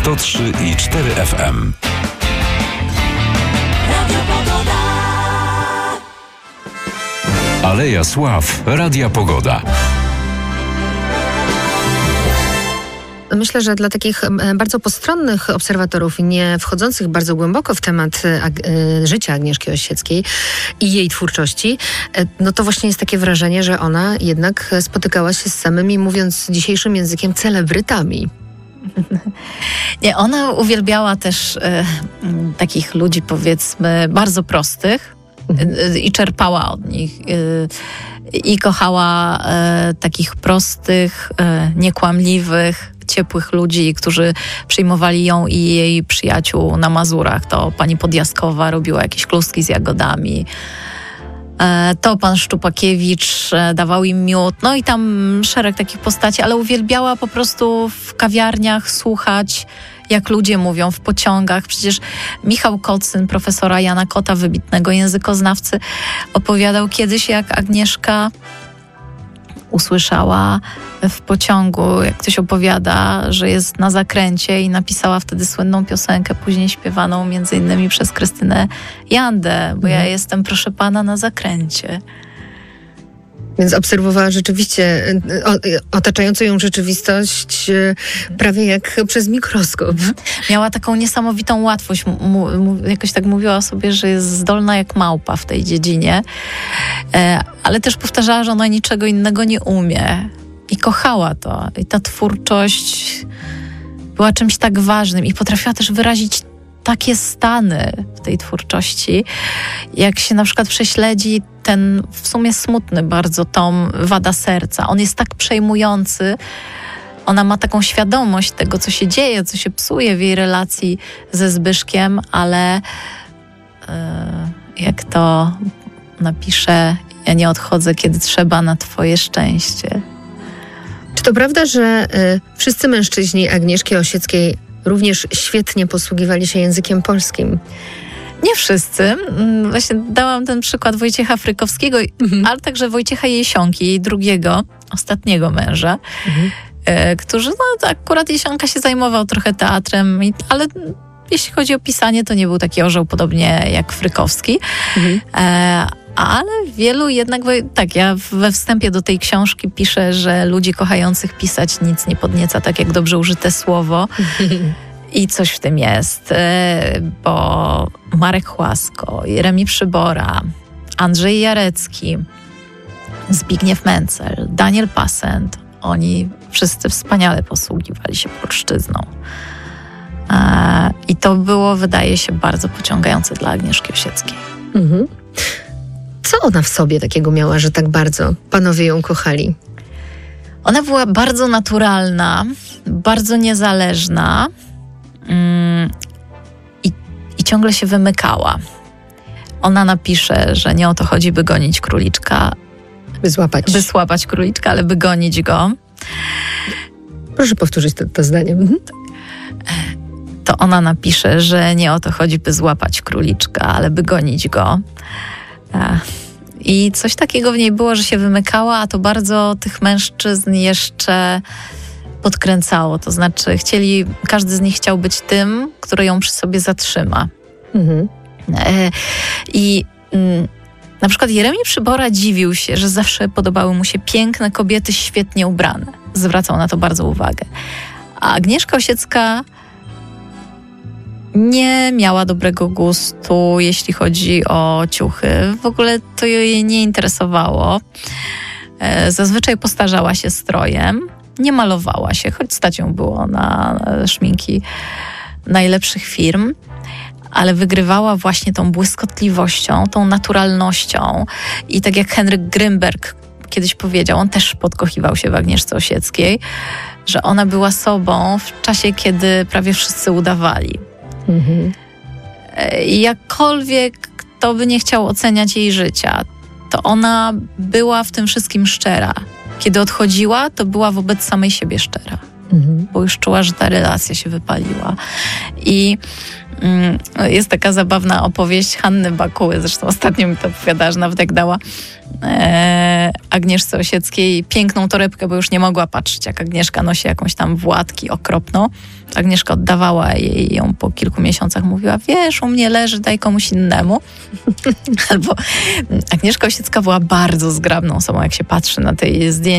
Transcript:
103,4 FM. Aleja Sław Radia Pogoda. Myślę, że dla takich bardzo postronnych obserwatorów, nie wchodzących bardzo głęboko w temat życia Agnieszki Osieckiej i jej twórczości, no to właśnie jest takie wrażenie, że ona jednak spotykała się z samymi, mówiąc dzisiejszym językiem, celebrytami. Nie, ona uwielbiała też takich ludzi, powiedzmy, bardzo prostych i czerpała od nich. I kochała takich prostych, niekłamliwych, ciepłych ludzi, którzy przyjmowali ją i jej przyjaciół na Mazurach. To pani Podjaskowa robiła jakieś kluski z jagodami. To pan Szczupakiewicz dawał im miód. No i tam szereg takich postaci, ale uwielbiała po prostu w kawiarniach słuchać, jak ludzie mówią, w pociągach. Przecież Michał Kot, syn profesora Jana Kota, wybitnego językoznawcy, opowiadał kiedyś, jak Agnieszka usłyszała w pociągu, jak ktoś opowiada, że jest na zakręcie, i napisała wtedy słynną piosenkę, później śpiewaną między innymi przez Krystynę Jandę, bo ja jestem, proszę pana, na zakręcie. Więc obserwowała rzeczywiście otaczającą ją rzeczywistość prawie jak przez mikroskop. Miała taką niesamowitą łatwość. Jakoś tak mówiła o sobie, że jest zdolna jak małpa w tej dziedzinie. Ale też powtarzała, że ona niczego innego nie umie. I kochała to. I ta twórczość była czymś tak ważnym. I potrafiła też wyrazić takie stany w tej twórczości, jak się na przykład prześledzi ten w sumie smutny bardzo tom Wada serca. On jest tak przejmujący. Ona ma taką świadomość tego, co się dzieje, co się psuje w jej relacji ze Zbyszkiem, ale jak to napisze, ja nie odchodzę, kiedy trzeba, na twoje szczęście. Czy to prawda, że wszyscy mężczyźni Agnieszki Osieckiej również świetnie posługiwali się językiem polskim? Nie wszyscy. Właśnie dałam ten przykład Wojciecha Frykowskiego, ale także Wojciecha Jesionki, jej drugiego, ostatniego męża, którzy, no akurat Jesionka się zajmował trochę teatrem, ale jeśli chodzi o pisanie, to nie był taki orzeł podobnie jak Frykowski. Ale wielu jednak, tak, ja we wstępie do tej książki piszę, że ludzi kochających pisać nic nie podnieca tak jak dobrze użyte słowo. I coś w tym jest, bo Marek Chłasko, Jeremi Przybora, Andrzej Jarecki, Zbigniew Mencel, Daniel Passent, oni wszyscy wspaniale posługiwali się polszczyzną. I to było, wydaje się, bardzo pociągające dla Agnieszki Osieckiej. Co ona w sobie takiego miała, że tak bardzo panowie ją kochali? Ona była bardzo naturalna, bardzo niezależna i ciągle się wymykała. Ona napisze, że nie o to chodzi, by gonić króliczka. By złapać króliczka, ale by gonić go. Proszę powtórzyć to zdanie. To ona napisze, że nie o to chodzi, by złapać króliczka, ale by gonić go. I coś takiego w niej było, że się wymykała, a to bardzo tych mężczyzn jeszcze podkręcało. To znaczy każdy z nich chciał być tym, który ją przy sobie zatrzyma. I na przykład Jeremi Przybora dziwił się, że zawsze podobały mu się piękne kobiety, świetnie ubrane. Zwracał na to bardzo uwagę. A Agnieszka Osiecka nie miała dobrego gustu, jeśli chodzi o ciuchy. W ogóle to jej nie interesowało. Zazwyczaj postarzała się strojem, nie malowała się, choć stać ją było na szminki najlepszych firm, ale wygrywała właśnie tą błyskotliwością, tą naturalnością. I tak jak Henryk Grynberg kiedyś powiedział, on też podkochiwał się w Agnieszce Osieckiej, że ona była sobą w czasie, kiedy prawie wszyscy udawali. I jakkolwiek kto by nie chciał oceniać jej życia, to ona była w tym wszystkim szczera. Kiedy odchodziła, to była wobec samej siebie szczera. Bo już czuła, że ta relacja się wypaliła. I jest taka zabawna opowieść Hanny Bakuły, zresztą ostatnio mi to opowiadała, że nawet jak dała Agnieszce Osieckiej piękną torebkę, bo już nie mogła patrzeć, jak Agnieszka nosi jakąś tam Władki okropną, Agnieszka oddawała jej ją po kilku miesiącach, mówiła, wiesz, u mnie leży, daj komuś innemu. Albo Agnieszka Osiecka była bardzo zgrabną osobą, jak się patrzy na tej zdjęcia.